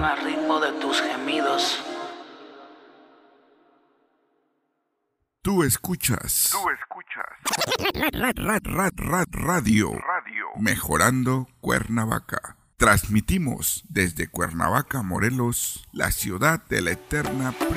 al ritmo de tus gemidos. Tú escuchas. Radio. Mejorando Cuernavaca. Transmitimos desde Cuernavaca, Morelos, la ciudad de la eterna primavera.